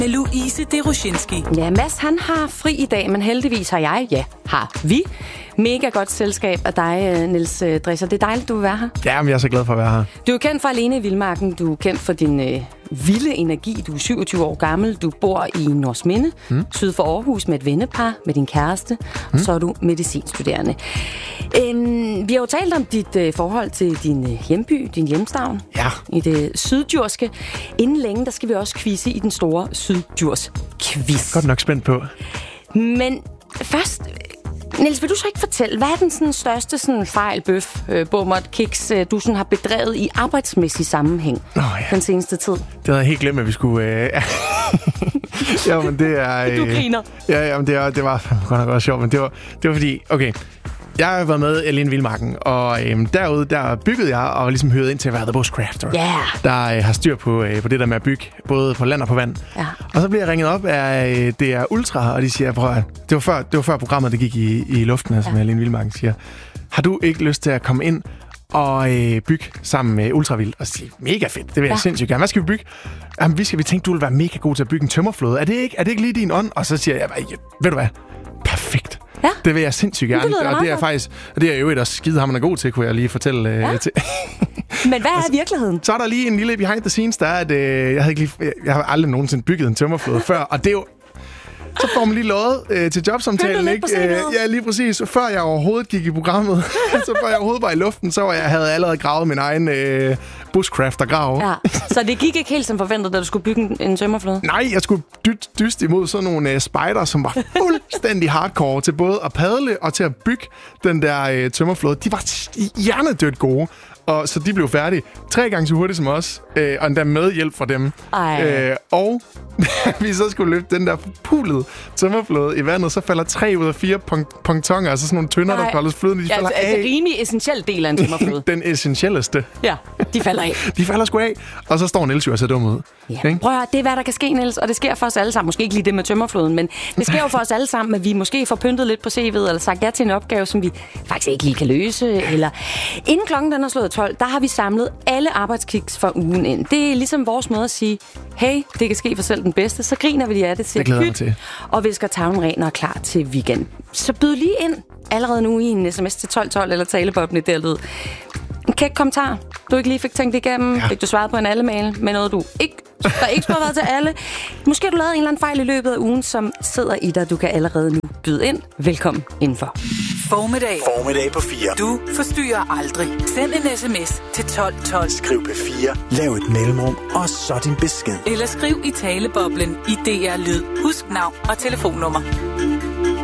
med Louise Deroshinski. Ja, Mads han har fri i dag, men heldigvis har vi mega godt selskab af dig, Niels Dresser. Det er dejligt, du vil være her. Ja, men jeg er så glad for at være her. Du er kendt for Alene i Vildmarken. Du er kendt for din vilde energi. Du er 27 år gammel. Du bor i Nordsminde, syd for Aarhus, med et vennepar, med din kæreste. Og så er du medicinstuderende. Vi har jo talt om dit forhold til din hjemby, din hjemstavn. Ja. I det syddjurske. Inden længe, der skal vi også quizze i den store syddjurs-quiz. Godt nok spændt på. Men først, Niels, vil du så ikke fortælle, hvad er den sådan, største sådan, fejl, bøf, bommert, kiks, du sådan, har bedrevet i arbejdsmæssig sammenhæng den seneste tid? Det havde jeg helt glemt, at vi skulle... Ja, men det er... Du griner. Ja, men det var godt nok også sjovt, men det var fordi... Okay, jeg har været med i Alene i Vildmarken, og derude, der byggede jeg og ligesom hørt ind til at være the bushcrafter. Der har styr på det der med at bygge, både på land og på vand. Yeah. Og så bliver jeg ringet op af det er Ultra, og de siger, prøv at, det var før programmet, det gik i luften, altså med Alene i Vildmarken, siger, har du ikke lyst til at komme ind og bygge sammen med Ultravild? Og sige, mega fedt, det vil jeg sindssygt gerne. Hvad skal vi bygge? Jamen, vi tænkte, du vil være mega god til at bygge en tømmerflåde. Er det ikke lige din ånd? Og så siger jeg, ved du hvad, perfekt. Ja. Det vil jeg sindssygt gerne. Og det er faktisk, og det er jo også skidehammerende god til, kunne jeg lige fortælle til. Men hvad er virkeligheden? Så er der lige en lille behind the scenes, der er, at jeg har aldrig nogensinde bygget en tømmerflåde før, og det er jo... Så får man lige lovet til jobsamtalen, ikke? Ja, lige præcis. Før jeg overhovedet gik i programmet, så før jeg overhovedet var i luften, så havde jeg allerede gravet min egen bushcrafter-grav. Ja. Så det gik ikke helt som forventet, da du skulle bygge en tømmerflåde? Nej, jeg skulle dyste imod sådan nogle spider, som var fuldstændig hardcore til både at padle og til at bygge den der tømmerflåde. De var hjernedødt gode. Og så de blev færdige 3 gange så hurtigt som os, og endda med hjælp fra dem. Og vi så skulle løfte den der pulede tømmerflåde i vandet, så falder 3 ud af 4 pontoner, altså sådan nogle tønder, der falder flydende, de falder af. Altså rimelig essentiel del af en tømmerflåde. Den essentielleste. Ja, de falder af. De falder sgu af, og så står Niels jo og ser dum ud. Ja. Prøv at høre, det er hvad der kan ske, Niels, og det sker for os alle sammen. Måske ikke lige det med tømmerflåden, men det sker jo for os alle sammen, at vi måske får pyntet lidt på CV'et, eller sagt ja til en opgave, som vi faktisk ikke lige kan løse. Eller inden klokken den er slået 12, der har vi samlet alle arbejdskiks for ugen ind. Det er ligesom vores måde at sige, hey, det kan ske for selv den bedste, så griner vi lige af det til hyt, og visker tavlen ren og er klar til weekend. Så byd lige ind allerede nu i en sms til 1212 eller taleboblen derled. En kæk kommentar, du ikke lige fik tænkt igennem, fik du svaret på en alle-mail med noget, der ikke skulle have været til alle. Måske har du lavet en eller anden fejl i løbet af ugen, som sidder i dig, du kan allerede nu byde ind. Velkommen indenfor. Formiddag på 4. Du forstyrrer aldrig. Send en sms til 1212. Skriv P4, lav et mellemrum, og så din besked. Eller skriv i taleboblen i DR Lyd. Husk navn og telefonnummer.